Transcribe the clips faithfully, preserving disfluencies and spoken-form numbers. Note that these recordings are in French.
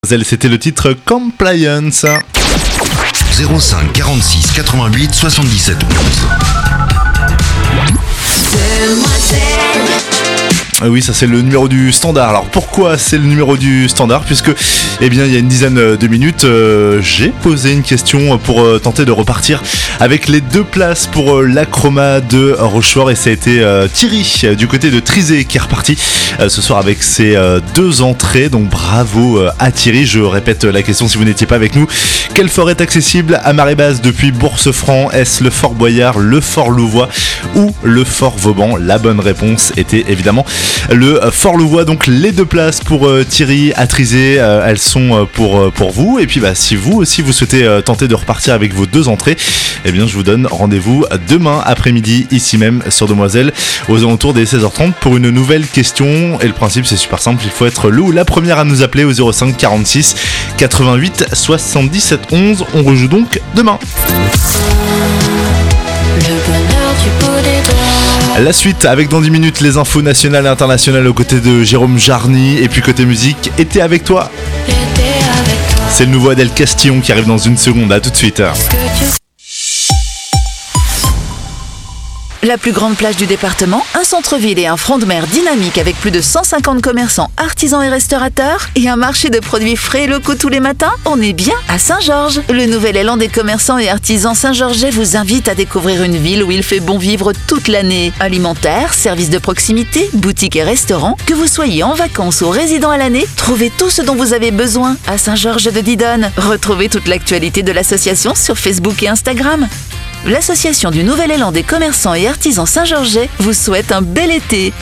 C'était le titre Compliance. zéro cinq quarante-six quatre-vingt-huit soixante-dix-sept onze. Ah oui, ça c'est le numéro du standard. Alors pourquoi c'est le numéro du standard ? Puisque, eh bien, il y a une dizaine de minutes, euh, j'ai posé une question pour euh, tenter de repartir avec les deux places pour euh, l'Acroma de Rochefort, et ça a été euh, Thierry euh, du côté de Trizé qui est reparti euh, ce soir avec ses euh, deux entrées. Donc bravo euh, à Thierry. Je répète la question si vous n'étiez pas avec nous. Quel fort est accessible à marée basse depuis Bourse-Franc ? Est-ce le Fort Boyard, le Fort Louvois ou le Fort Vauban ? La bonne réponse était évidemment le Fort Louvois. Donc les deux places pour euh, Thierry à Trizé, euh, elles sont euh, pour, euh, pour vous. Et puis bah, si vous aussi vous souhaitez euh, tenter de repartir avec vos deux entrées, eh bien je vous donne rendez-vous demain après-midi ici même sur Demoiselle aux alentours des seize heures trente pour une nouvelle question. Et le principe c'est super simple, il faut être le ou la première à nous appeler au zéro cinq quarante-six quatre-vingt-huit soixante-dix-sept onze. On rejoue donc demain. La suite avec dans dix minutes les infos nationales et internationales aux côtés de Jérôme Jarny, et puis côté musique, été avec toi. C'est le nouveau Adèle Castillon qui arrive dans une seconde, à tout de suite. La plus grande plage du département, un centre-ville et un front de mer dynamique avec plus de cent cinquante commerçants, artisans et restaurateurs et un marché de produits frais et locaux tous les matins, on est bien à Saint-Georges. Le nouvel élan des commerçants et artisans saint-georgeais vous invite à découvrir une ville où il fait bon vivre toute l'année. Alimentaire, services de proximité, boutiques et restaurants, que vous soyez en vacances ou résident à l'année, trouvez tout ce dont vous avez besoin à Saint-Georges de Didonne. Retrouvez toute l'actualité de l'association sur Facebook et Instagram. L'association du Nouvel Élan des commerçants et artisans saint-georgeais vous souhaite un bel été.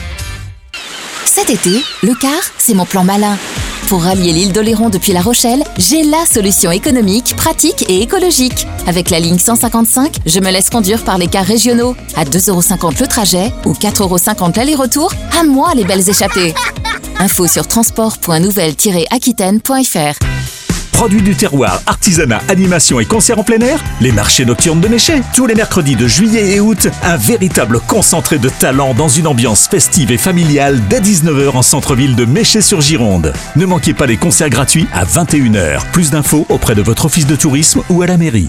Cet été, le car, c'est mon plan malin. Pour rallier l'île d'Oléron depuis La Rochelle, j'ai la solution économique, pratique et écologique. Avec la ligne cent cinquante-cinq, je me laisse conduire par les cars régionaux. À deux euros cinquante le trajet ou quatre euros cinquante l'aller-retour, à moi les belles échappées. Info sur transport point nouvelle tiret aquitaine point f r. Produits du terroir, artisanat, animation et concerts en plein air, les marchés nocturnes de Méchet. Tous les mercredis de juillet et août, un véritable concentré de talent dans une ambiance festive et familiale dès dix-neuf heures en centre-ville de Méchet-sur-Gironde. Ne manquez pas les concerts gratuits à vingt et une heures. Plus d'infos auprès de votre office de tourisme ou à la mairie.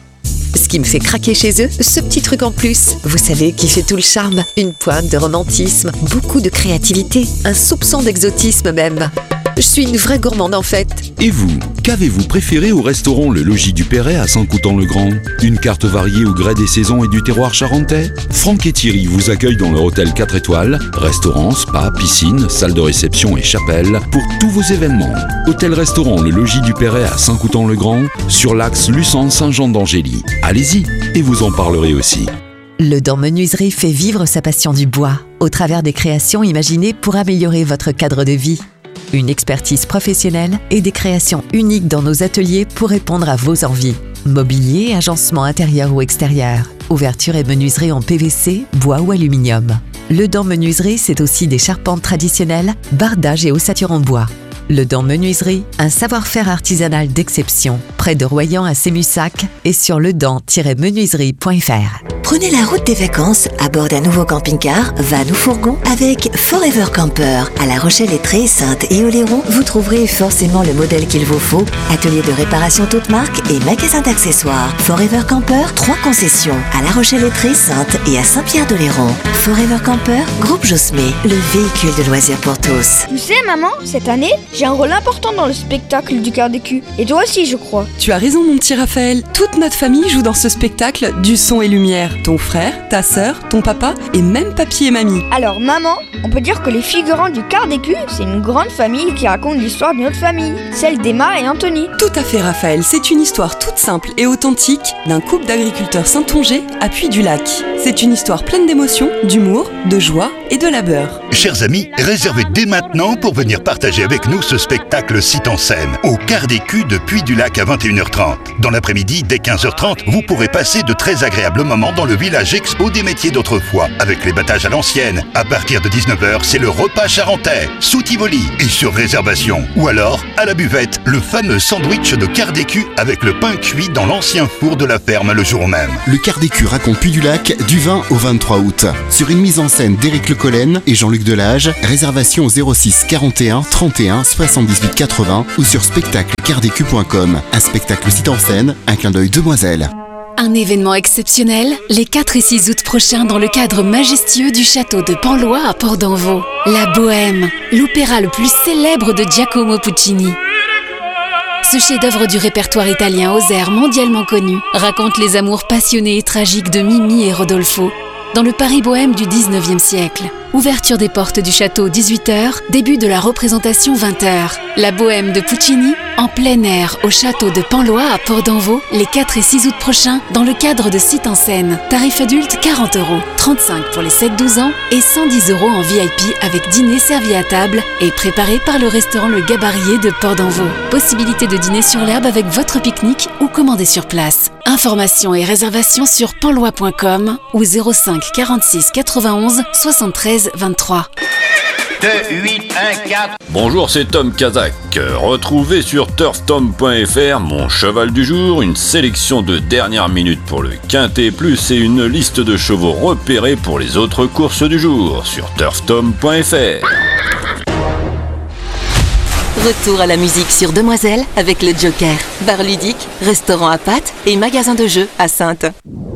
Ce qui me fait craquer chez eux, ce petit truc en plus. Vous savez, qui fait tout le charme. Une pointe de romantisme, beaucoup de créativité, un soupçon d'exotisme même. Je suis une vraie gourmande en fait. Et vous, qu'avez-vous préféré au restaurant Le Logis du Perret à Saint-Coutan-le-Grand ? Une carte variée au gré des saisons et du terroir charentais ? Franck et Thierry vous accueillent dans leur hôtel quatre étoiles, restaurant, spa, piscine, salle de réception et chapelle pour tous vos événements. Hôtel-restaurant Le Logis du Perret à Saint-Coutan-le-Grand, sur l'axe Luçon-Saint-Jean-d'Angély. Allez-y, et vous en parlerez aussi. Le Dent Menuiserie fait vivre sa passion du bois, au travers des créations imaginées pour améliorer votre cadre de vie. Une expertise professionnelle et des créations uniques dans nos ateliers pour répondre à vos envies. Mobilier, agencement intérieur ou extérieur, ouverture et menuiserie en P V C, bois ou aluminium. Le Dent Menuiserie, c'est aussi des charpentes traditionnelles, bardage et ossature en bois. Le Dent Menuiserie, un savoir-faire artisanal d'exception, près de Royan à Sémussac et sur ledent tiret menuiserie point f r. Prenez la route des vacances à bord d'un nouveau camping-car, van ou fourgon avec Forever Camper. À La Rochelle et Tré, Sainte et Oléron, vous trouverez forcément le modèle qu'il vous faut. Atelier de réparation toute marque et magasin d'accessoires. Forever Camper, trois concessions à La Rochelle et Tré, Sainte et à Saint-Pierre-d'Oléron. Forever Camper, groupe Josmé, le véhicule de loisirs pour tous. Tu sais maman, cette année, j'ai un rôle important dans le spectacle du quart d'écu. Et toi aussi je crois. Tu as raison mon petit Raphaël, toute notre famille joue dans ce spectacle du son et lumière. Ton frère, ta sœur, ton papa et même papy et mamie. Alors maman, on peut dire que les figurants du quart d'écu, c'est une grande famille qui raconte l'histoire de notre famille, celle d'Emma et Anthony. Tout à fait Raphaël, c'est une histoire toute simple et authentique d'un couple d'agriculteurs saintongeais à Puy-du-Lac. C'est une histoire pleine d'émotions, d'humour, de joie et de labeur. Chers amis, réservez dès maintenant pour venir partager avec nous ce spectacle site en scène, au quart d'écu de Puy-du-Lac à vingt et une heures trente. Dans l'après-midi, dès quinze heures trente, vous pourrez passer de très agréables moments dans le village expo des métiers d'autrefois, avec les battages à l'ancienne. À partir de dix-neuf heures, c'est le repas charentais, sous Tivoli et sur réservation. Ou alors, à la buvette, le fameux sandwich de quart d'écu avec le pain cuit dans l'ancien four de la ferme le jour même. Le quart d'écu raconte Puy-du-Lac du vingt au vingt-trois août, sur une mise en scène d'Éric Le Collen et Jean-Luc Delage. Réservation au zéro six quarante et un trente et un soixante-dix-huit quatre-vingts ou sur spectacle cardécu point com. Un spectacle site en scène, un clin d'œil Demoiselle. Un événement exceptionnel, les quatre et six août prochains dans le cadre majestueux du château de Panlois à Port-d'Envaux. La Bohème, l'opéra le plus célèbre de Giacomo Puccini. Ce chef-d'œuvre du répertoire italien aux airs mondialement connus raconte les amours passionnés et tragiques de Mimi et Rodolfo dans le Paris bohème du dix-neuvième siècle. Ouverture des portes du château dix-huit heures, début de la représentation vingt heures. La Bohème de Puccini en plein air au château de Panlois à Port-d'Envaux les quatre et six août prochains dans le cadre de Site en scène. Tarif adulte quarante euros, trente-cinq pour les sept douze ans et cent dix euros en V I P avec dîner servi à table et préparé par le restaurant Le Gabarier de Port-d'Envaux. Possibilité de dîner sur l'herbe avec votre pique-nique ou commander sur place. Informations et réservations sur panlois point com ou zéro cinq quarante-six quatre-vingt-onze soixante-treize vingt-trois. deux huit un quatre. Bonjour, c'est Tom Kazak. Retrouvez sur turf tom point f r mon cheval du jour, une sélection de dernière minute pour le Quintet Plus et une liste de chevaux repérés pour les autres courses du jour sur turf tom point f r. Retour à la musique sur Demoiselle avec le Joker. Bar ludique, restaurant à pâtes et magasin de jeux à Saintes.